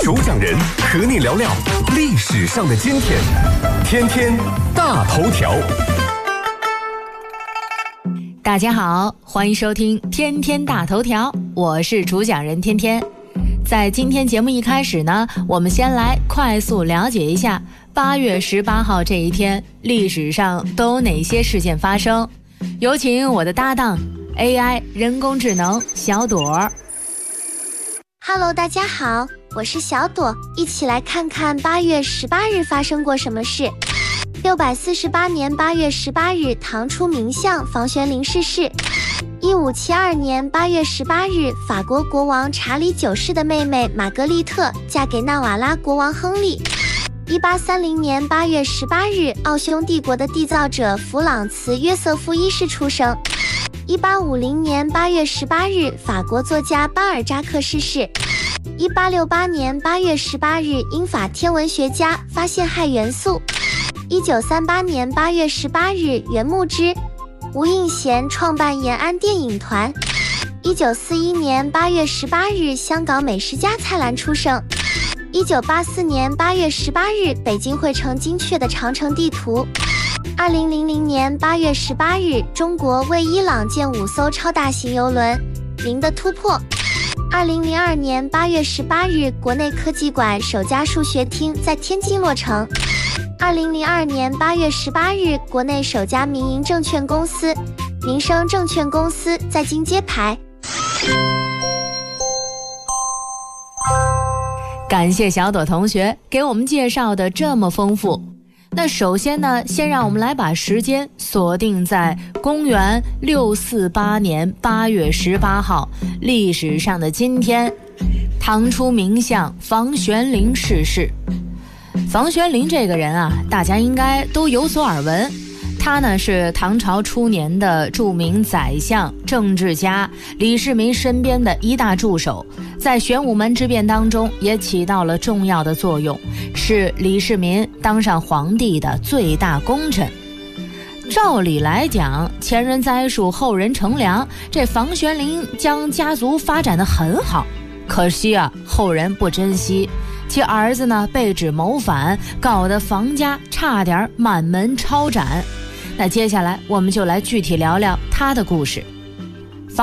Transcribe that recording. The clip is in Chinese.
主讲人和你聊聊历史上的今天，天天大头条。 大家好，欢迎收听天天大头条，我是主讲人天天。在今天节目一开始呢，我们先来快速了解一下8月18号这一天历史上都有哪些事件发生。有请我的搭档 AI 人工智能小朵。 Hello， 大家好，我是小朵，一起来看看8月18日发生过什么事。648年8月18日，唐初名相房玄龄逝世。1572年8月18日，法国国王查理9世的妹妹玛格丽特嫁给纳瓦拉国王亨利。1830年8月18日，奥匈帝国的缔造者弗朗茨约瑟夫一世出生。1850年8月18日，法国作家巴尔扎克逝世。1868年8月18日，英法天文学家发现氦元素。1938年8月18日，袁牧之、吴映贤创办延安电影团。1941年8月18日，香港美食家蔡澜出生。1984年8月18日，北京绘成精确的长城地图。2000年8月18日，中国为伊朗建5艘超大型邮轮“零的突破”。2002年8月18日，国内科技馆首家数学厅在天津落成。2002年8月18日，国内首家民营证券公司民生证券公司在京揭牌。 感谢小朵同学给我们介绍的这么丰富。那首先呢，先让我们来把时间锁定在公元648年8月18号，历史上的今天，唐初名相房玄龄逝世。房玄龄这个人啊，大家应该都有所耳闻。他呢是唐朝初年的著名宰相、政治家，李世民身边的一大助手，在玄武门之变当中也起到了重要的作用，是李世民当上皇帝的最大功臣。照理来讲，前人栽树，后人乘凉，这房玄龄将家族发展得很好，可惜啊，后人不珍惜，其儿子呢被指谋反，搞得房家差点满门抄斩。那接下来我们就来具体聊聊他的故事。